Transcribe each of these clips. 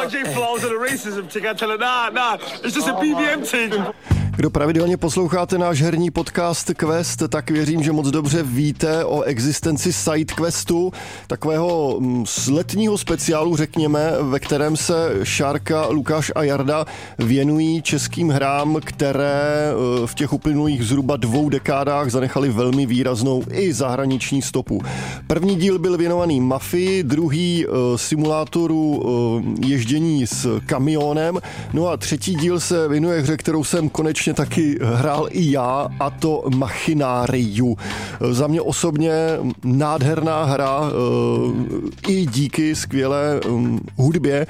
RJ flaws and the racism thing. I tell her, nah, it's just a BBM thing. Kdo pravidelně posloucháte náš herní podcast Quest, tak věřím, že moc dobře víte o existenci SideQuestu, takového letního speciálu, řekněme, ve kterém se Šárka, Lukáš a Jarda věnují českým hrám, které v těch uplynulých zhruba 2 dekádách zanechaly velmi výraznou i zahraniční stopu. První díl byl věnovaný Mafii, druhý simulátoru ježdění s kamionem, no a třetí díl se věnuje hře, kterou jsem konečně taky hrál i já, a to Machinarium. Za mě osobně nádherná hra, i díky skvělé hudbě,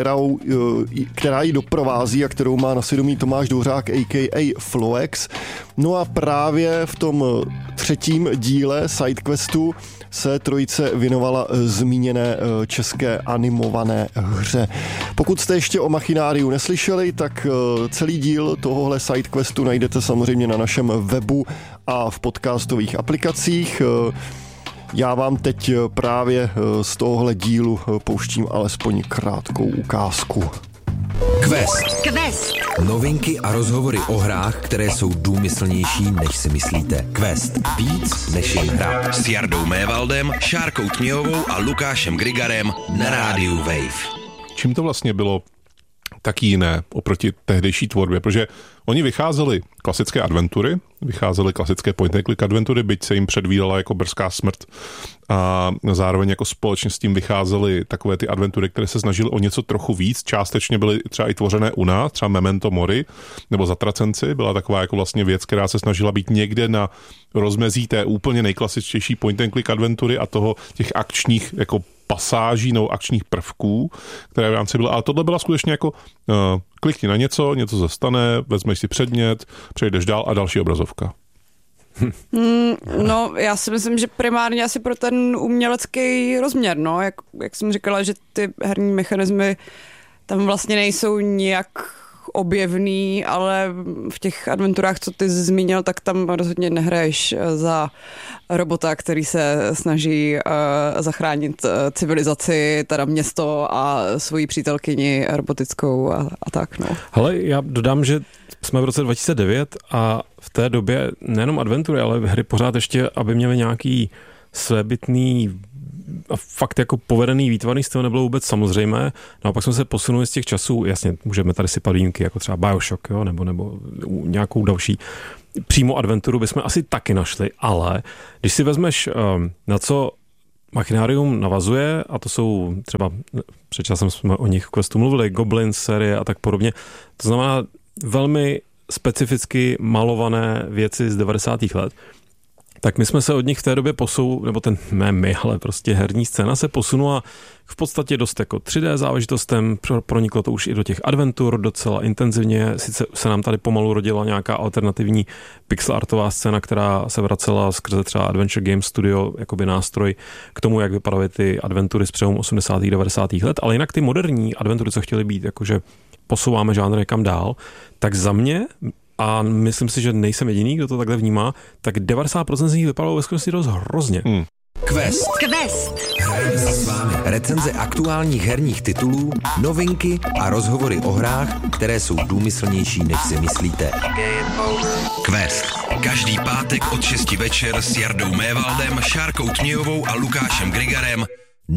která ji doprovází a kterou má na svědomí Tomáš Dvořák a.k.a. Floex. No a právě v tom třetím díle SideQuestu se trojice věnovala zmíněné české animované hře. Pokud jste ještě o Machinariu neslyšeli, tak celý díl tohohle SideQuestu najdete samozřejmě na našem webu a v podcastových aplikacích. Já vám teď právě z tohohle dílu pouštím alespoň krátkou ukázku. Quest. Novinky a rozhovory o hrách, které jsou důmyslnější, než si myslíte. Quest. Víc než jen hra. S Jardou Mévaldem, Šárkou Tměhovou a Lukášem Grigarem na rádiu Wave. Čím to vlastně bylo taky jiné oproti tehdejší tvorbě, protože oni vycházeli klasické adventury, vycházeli klasické point-and-click adventury, byť se jim předvídala jako brzká smrt, a zároveň jako společně s tím vycházely takové ty adventury, které se snažily o něco trochu víc, částečně byly třeba i tvořené u nás, třeba Memento Mori nebo Zatracenci, byla taková jako vlastně věc, která se snažila být někde na rozmezí té úplně nejklasičtější point-and-click adventury a toho těch akčních jako pasáží nebo akčních prvků, které v rámci byly, ale tohle byla skutečně jako klikni na něco se stane, vezmeš si předmět, přejdeš dál a další obrazovka. No, já si myslím, že primárně asi pro ten umělecký rozměr, no, jak jsem říkala, že ty herní mechanismy tam vlastně nejsou nijak objevný, ale v těch adventurách, co ty zmínil, tak tam rozhodně nehraješ za robota, který se snaží zachránit civilizaci, teda město a svoji přítelkyni robotickou a tak, no. Hele, já dodám, že jsme v roce 2009 a v té době nejenom adventury, ale hry pořád ještě, aby měly nějaký svébytný a fakt jako povedený výtvarný styl, nebylo vůbec samozřejmé. No a pak jsme se posunuli z těch časů, jasně, můžeme tady sypat výjimky, jako třeba BioShock, jo, nebo nějakou další přímo adventuru bychom asi taky našli, ale když si vezmeš, na co Machinarium navazuje, a to jsou třeba, před časem jsme o nich v Questu mluvili, Goblins série a tak podobně, to znamená velmi specificky malované věci z 90. let, tak my jsme se od nich v té době nebo ale prostě herní scéna se posunula v podstatě dost jako 3D záležitostem, proniklo to už i do těch adventur docela intenzivně, sice se nám tady pomalu rodila nějaká alternativní pixel artová scéna, která se vracela skrze třeba Adventure Game Studio, jakoby nástroj k tomu, jak vypadaly ty adventury z přelomu 80. a 90. let, ale jinak ty moderní adventury, co chtěly být, jakože posouváme žánr někam dál, tak za mě, a myslím si, že nejsem jediný, kdo to takhle vnímá, tak 90% z nich vypadalo ve skutečnosti dost hrozně. Quest. Hrajeme se s vámi. Recenze aktuálních herních titulů, novinky a rozhovory o hrách, které jsou důmyslnější, než si myslíte. Quest. Každý pátek od 6 večer s Jardou Mévaldem, Šárkou Tměhovou a Lukášem Grigarem